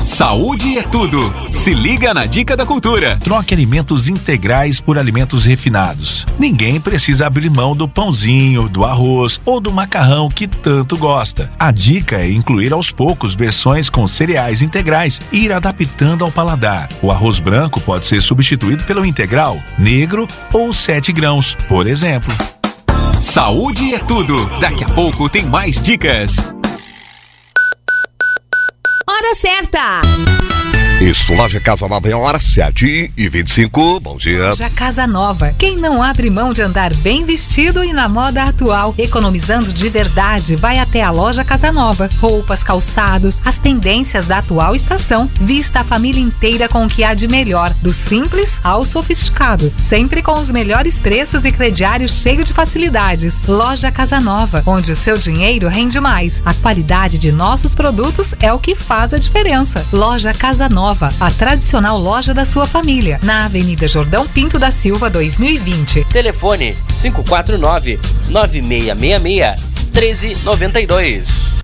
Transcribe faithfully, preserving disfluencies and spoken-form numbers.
Saúde é tudo. Se liga na Dica da Cultura. Troque alimentos integrais por alimentos refinados. Ninguém precisa abrir mão do pãozinho, do arroz ou do macarrão que tanto gosta. A dica é incluir aos poucos versões com cereais integrais e ir adaptando ao paladar. O arroz branco pode ser substituído pelo integral, negro ou sete grãos, por exemplo. Saúde é tudo. Daqui a pouco tem mais dicas. Hora certa! Isso, Loja Casa Nova é hora sete e vinte e cinco, bom dia. Loja Casa Nova, quem não abre mão de andar bem vestido e na moda atual, economizando de verdade, vai até a Loja Casa Nova. Roupas, calçados, as tendências da atual estação, vista a família inteira com o que há de melhor, do simples ao sofisticado, sempre com os melhores preços e crediário cheio de facilidades. Loja Casa Nova, onde o seu dinheiro rende mais. A qualidade de nossos produtos é o que faz a diferença. Loja Casa Nova, a tradicional loja da sua família, na Avenida Jordão Pinto da Silva dois mil e vinte. Telefone cinco quatro nove, nove seis seis seis, um três nove dois.